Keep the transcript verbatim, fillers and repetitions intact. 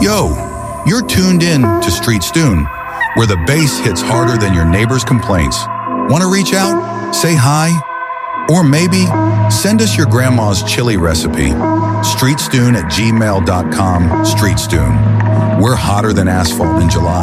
Yo, you're tuned in to Street Stoon, where the bass hits harder than your neighbor's complaints. Want to reach out? Say hi? Or maybe send us your grandma's chili recipe. streetstoon at gmail dot com. Street Stoon. We're hotter than asphalt in July.